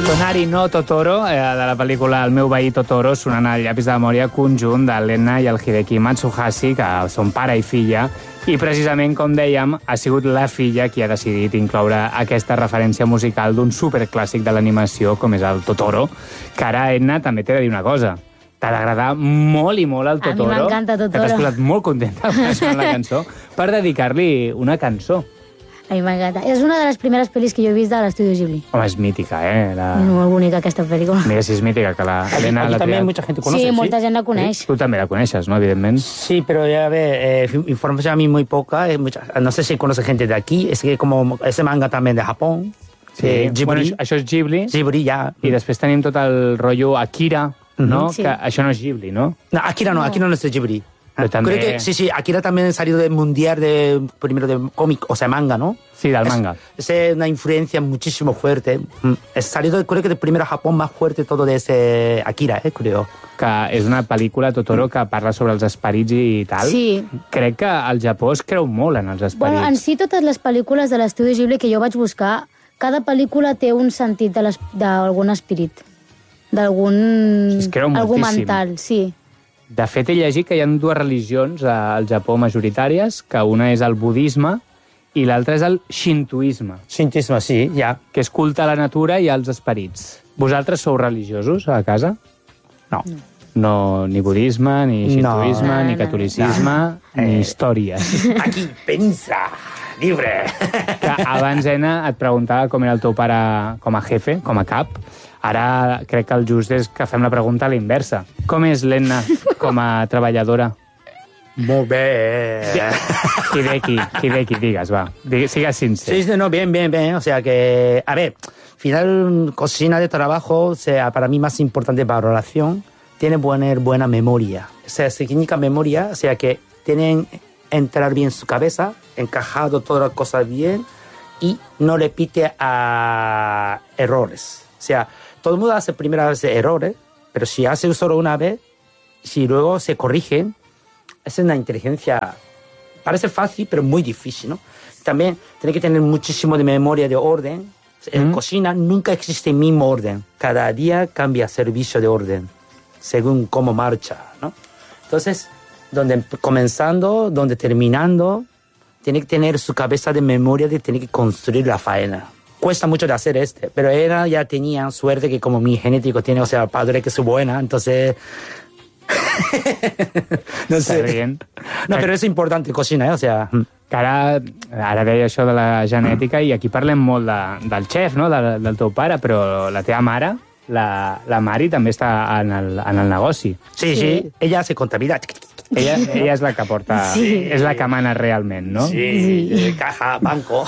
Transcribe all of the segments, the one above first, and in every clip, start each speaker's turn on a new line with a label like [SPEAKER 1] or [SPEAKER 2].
[SPEAKER 1] Tonari no Totoro, de la pel·lícula El meu veí Totoro, sonant al llapis de memòria conjunt de l'Enna i el Hideki Matsuhashi, que són pare i filla, i precisament, com dèiem, ha sigut la filla qui ha decidit incloure aquesta referència musical d'un superclàssic de l'animació com és el Totoro, que ara, Enna, també t'he de dir una cosa. T'ha d'agradar molt i molt el Totoro.
[SPEAKER 2] A mi m'encanta Totoro.
[SPEAKER 1] Que t'has posat molt contenta amb la cançó per dedicar-li una cançó.
[SPEAKER 2] A mi m'encanta. És una de les primeres pel·lis que jo he vist de l'Estudio Ghibli.
[SPEAKER 1] Home, és mítica, eh?
[SPEAKER 2] És molt bonica, aquesta pel·lícula.
[SPEAKER 1] Mira si és mítica, que l'Helena
[SPEAKER 3] Aquí
[SPEAKER 1] la
[SPEAKER 3] también
[SPEAKER 1] triat.
[SPEAKER 3] mucha gente conoce.
[SPEAKER 2] Sí, molta gent la coneix.
[SPEAKER 1] Tu també la coneixes, no?, evidentment.
[SPEAKER 3] Sí, pero ya ve, información a mí muy poca. No sé si conoce gente de aquí. Es que como ese manga también de Japón.
[SPEAKER 1] Sí,
[SPEAKER 3] Ghibli.
[SPEAKER 1] bueno, això és Ghibli,
[SPEAKER 3] Ghibli, ya.
[SPEAKER 1] i després tenim tot el rotllo Akira, no?
[SPEAKER 2] Sí.
[SPEAKER 1] Que això no és Ghibli, no?
[SPEAKER 3] No, Akira no es de Ghibli.
[SPEAKER 1] Pero también...
[SPEAKER 3] Creo que sí, Akira también ha salido del mundial primero de cómic, o sea, manga, ¿no?
[SPEAKER 1] Sí, del manga.
[SPEAKER 3] Es una influencia muchísimo fuerte. Es salido, creo que del primero Japón más fuerte todo de ese Akira, creo.
[SPEAKER 1] Que és una pel·lícula, Totoro, que parla sobre els esperits i tal.
[SPEAKER 2] Sí.
[SPEAKER 1] Crec que al Japó es creu molt en els esperits.
[SPEAKER 2] Bueno, en si totes les pel·lícules de l'Estudi Ghibli que jo vaig buscar, cada pel·lícula té un sentit d'algun espírit, d'algun
[SPEAKER 1] Es creu
[SPEAKER 2] algú
[SPEAKER 1] moltíssim.
[SPEAKER 2] mental, sí.
[SPEAKER 1] De fet, he llegit que hi ha dues religions al Japó majoritàries, que una és el budisme i l'altra és el shintoisme,
[SPEAKER 3] Shintismo, sí, ya.
[SPEAKER 1] que és culte a la natura i als esperits. Vosaltres sou religiosos a casa?
[SPEAKER 3] No.
[SPEAKER 1] No, ni budisme, ni shintoisme,
[SPEAKER 2] No.
[SPEAKER 1] ni
[SPEAKER 2] No, no.
[SPEAKER 1] catolicisme, ni històries.
[SPEAKER 3] Aquí, pensa, libre.
[SPEAKER 1] Que abans, Ena, et preguntava com era el teu pare com a jefe, com a cap. Ara crec que el just és que fem la pregunta a la inversa. Com és l'Enna com a treballadora?
[SPEAKER 3] Muy bien.
[SPEAKER 1] Hideki, digues, va. Sigues sincer.
[SPEAKER 3] Sí, no, bien. O sea que, a ver, final, cocina de trabajo, o sea, para mí más importante valoración, tiene buena memoria. O sea, significa memoria, o sea que tienen entrar bien en su cabeza, encajado todas las cosas bien y no repite a errores. O sea, todo el mundo hace primera vez errores, pero si hace solo una vez, si luego se corrigen, es una inteligencia, parece fácil, pero muy difícil, ¿no? También tiene que tener muchísimo de memoria de orden. En cocina nunca existe el mismo orden. Cada día cambia servicio de orden, según cómo marcha, ¿no? Entonces, donde comenzando, donde terminando, tiene que tener su cabeza de memoria de tener que construir la faena. Cuesta mucho de hacer pero ella ya tenía suerte que como mi genético tiene, o sea, padre que es buena, entonces... no sé.
[SPEAKER 1] Bien.
[SPEAKER 3] No, però és important cocina, o sea...
[SPEAKER 1] Que ara deia això de la genètica i aquí parlem molt del xef, no? del teu pare, però la teva mare, la Mari, també està en el negoci.
[SPEAKER 3] Sí. Ella hace contabilidad.
[SPEAKER 1] Ella és la que porta...
[SPEAKER 2] Sí.
[SPEAKER 1] És la que mana realment, no?
[SPEAKER 3] Sí. Caja, banco.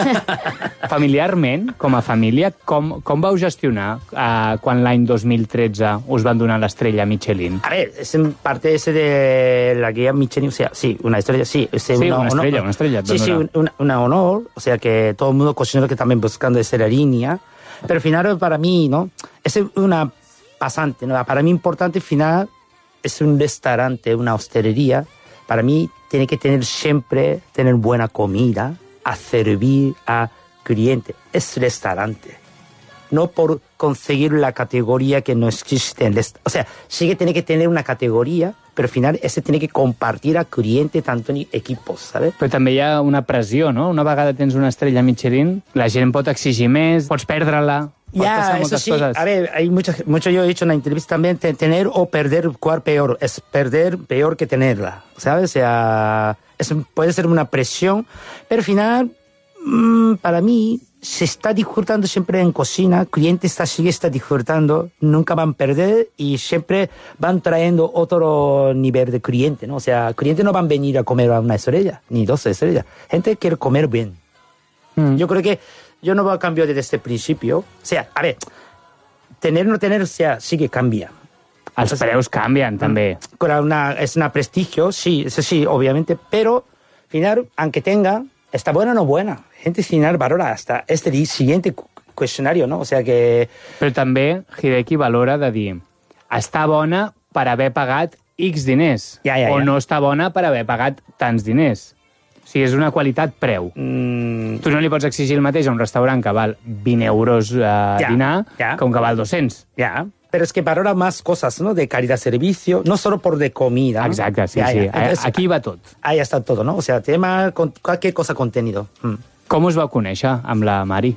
[SPEAKER 1] Familiarment, com a família, com vau gestionar quan l'any 2013 us van donar l'estrella Michelin?
[SPEAKER 3] A ver, es en parte ese de la guía Michelin, o sea, sí, una estrella, sí.
[SPEAKER 1] Sí, una estrella.
[SPEAKER 3] Sí, una honor, o sea que todo el mundo cocinero que también buscando esa línea, pero al final para mí, ¿no? Es una pasante, ¿no? Para mí importante al final es un restaurante, una hostelería. Para mí tiene que siempre tener buena comida, a servir a cliente. Es restaurante. No por conseguir la categoría que no existe. O sea, sí que tiene que tener una categoría, pero al final ese tiene que compartir a cliente tanto en equipos, ¿sabes?
[SPEAKER 1] Però també hi ha una pressió, no? Una vegada tens una estrella Michelin, la gent pot exigir més, pots perdre-la, pot passar
[SPEAKER 3] Ya, eso
[SPEAKER 1] moltes
[SPEAKER 3] sí.
[SPEAKER 1] coses.
[SPEAKER 3] A ver, hay mucho yo he dicho en la entrevista también, tener o perder, ¿cuál peor? Es perder peor que tenerla, ¿sabes? O sea, puede ser una presión, pero al final, para mí, se está disfrutando siempre en cocina, el cliente sigue disfrutando, nunca van a perder y siempre van trayendo otro nivel de cliente, ¿no? O sea, clientes no van a venir a comer a una estrella, ni 12 estrellas. Gente quiere comer bien. Yo creo que yo no voy a cambiar desde este principio. O sea, a ver, tener o no tener, o sea, sí que cambia.
[SPEAKER 1] Els preus canvien, també.
[SPEAKER 3] Es una prestigio, sí, eso sí, obviamente, pero al final, aunque tenga, está buena o no buena. Gente final valora hasta este siguiente cuestionario, ¿no? O sea que...
[SPEAKER 1] Però també Hideki valora de dir està bona per haver pagat X diners,
[SPEAKER 3] Ja.
[SPEAKER 1] o no està bona per haver pagat tants diners. sigui, és una qualitat-preu. Tu no li pots exigir el mateix a un restaurant que val 20 euros a dinar que un que val 200.
[SPEAKER 3] Ya, pero es que valora más cosas, ¿no? De calidad-servicio, no solo por de comida, ¿no?
[SPEAKER 1] Exacte, sí. Entonces, aquí va tot.
[SPEAKER 3] Ahí está todo, ¿no? O sea, tema, cualquier cosa contenido.
[SPEAKER 1] Com us vau conèixer amb la Mari?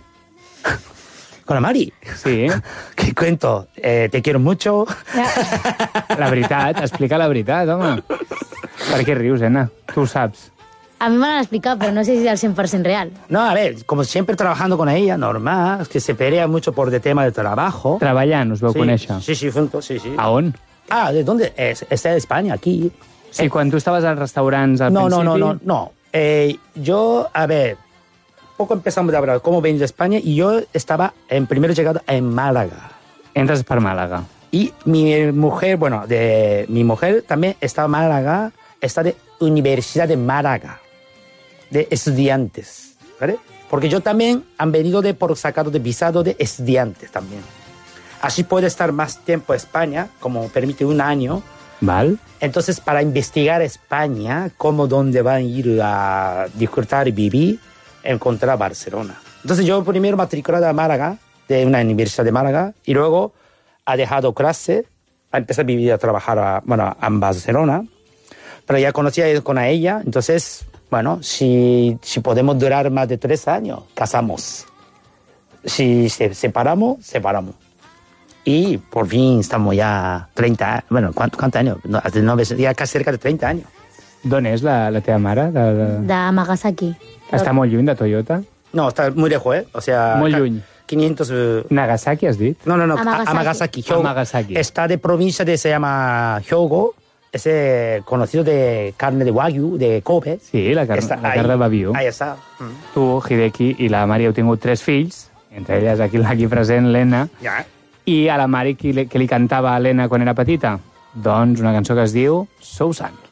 [SPEAKER 3] Con la Mari.
[SPEAKER 1] Sí.
[SPEAKER 3] ¿Qué cuento? Te quiero mucho.
[SPEAKER 1] La veritat, explica la veritat, home. Per què rius, Ena? Tu ho saps.
[SPEAKER 2] A mi me l'han explicat, però no sé si és al 100% real.
[SPEAKER 3] No, a ver, como siempre trabajando con ella, normal, que se pelea mucho por de tema de trabajo.
[SPEAKER 1] Treballant us vau conèixer.
[SPEAKER 3] Sí, juntos, sí.
[SPEAKER 1] A on?
[SPEAKER 3] Ah, ¿de dónde? Está en España, aquí.
[SPEAKER 1] Sí, quan tu estaves als restaurants al principi...
[SPEAKER 3] No. Yo, a ver, poco empezamos a hablar cómo venir de España y yo estaba en primero llegado en Málaga.
[SPEAKER 1] Entres per Màlaga.
[SPEAKER 3] Y mi mujer, mi mujer también está en Málaga, está de Universidad de Málaga, de estudiantes, ¿vale? Porque yo también han venido por sacado de visado de estudiantes también. Así puede estar más tiempo en España, como permite 1 año.
[SPEAKER 1] Val?
[SPEAKER 3] Entonces, para investigar España, cómo, dónde van a ir a disfrutar y vivir, encontrar Barcelona. Entonces, yo primero matriculado a Málaga, de una universidad de Málaga, y luego ha dejado clase, ha empezado a vivir, a trabajar en Barcelona, pero ya conocía con ella, entonces, si podemos durar más de 3 años, casamos. Si separamos. Y por fin estamos ya 30... Bueno, ¿cuántos años? Ya casi cerca de 30 años.
[SPEAKER 1] D'on és la teva mare?
[SPEAKER 2] De Nagasaki.
[SPEAKER 1] Està molt lluny de Toyota?
[SPEAKER 3] No, está muy lejos, ¿eh? O sea...
[SPEAKER 1] Molt lluny.
[SPEAKER 3] 500...
[SPEAKER 1] Nagasaki, has dit?
[SPEAKER 3] No,
[SPEAKER 2] Amagasaki.
[SPEAKER 3] Amagasaki.
[SPEAKER 1] Amagasaki.
[SPEAKER 3] Está de provincia se llama Hyogo, es conocido de carne de Wagyu, de Kobe.
[SPEAKER 1] Sí, la carn de Wagyu.
[SPEAKER 3] Ahí está.
[SPEAKER 1] Tu, Hideki, i la Mari heu tingut 3 fills, entre elles aquí present, l'Ena.
[SPEAKER 3] Ja.
[SPEAKER 1] I a la Mari, què li cantava a l'Ena quan era petita? Doncs una cançó que es diu Sou Sant.